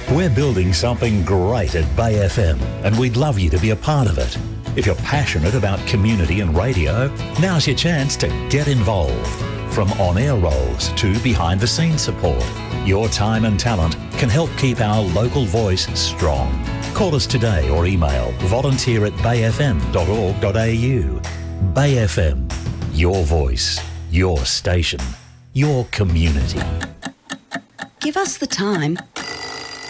We're building something great at Bay FM, and we'd love you to be a part of it. If you're passionate about community and radio, now's your chance to get involved. From on-air roles to behind-the-scenes support, your time and talent can help keep our local voice strong. Call us today or email volunteer@bayfm.org.au. Bay FM, your voice, your station, your community. Give us the time